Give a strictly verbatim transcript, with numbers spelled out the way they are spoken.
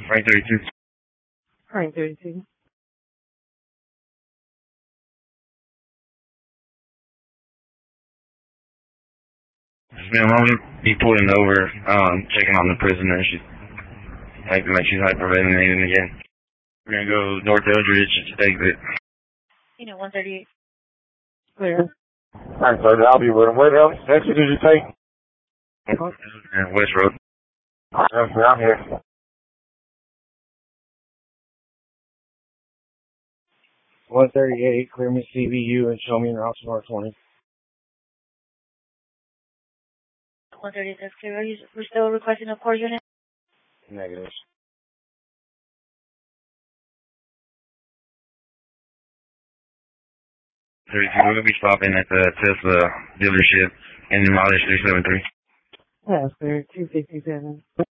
Frank thirty-two. Frank thirty-two. Ma'am, I'm gonna be pulling over, um, checking on the prisoner. She's acting like she's hyperventilating again. We're gonna go North Eldridge exit. You know, one thirty-eight. Clear. Alright, so I'll be with him. What else? Exit did you take? And West Road. Yes, sir, I'm here. one thirty-eight, clear me C B U and show me your officer R twenty. one thirty-eight, that's clear. Are you, we're still requesting a core unit? Negative. thirty-two, we're gonna be stopping at the Tesla dealership in mileage three seven three. That's clear. two sixty-seven.